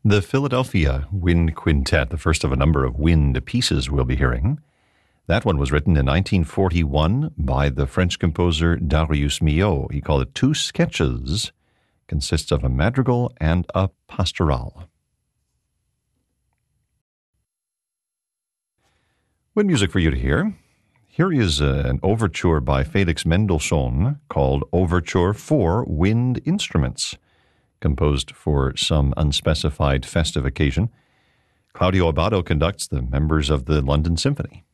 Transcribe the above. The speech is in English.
The Philadelphia Wind Quintet, the first of a number of wind pieces we'll be hearing. That one was written in 1941 by the French composer Darius Milhaud. He called it Two Sketches. Consists of a madrigal and a pastoral. Good music for you to hear. Here is an overture by Felix Mendelssohn called Overture for Wind Instruments, composed for some unspecified festive occasion. Claudio Abbado conducts the members of the London Symphony.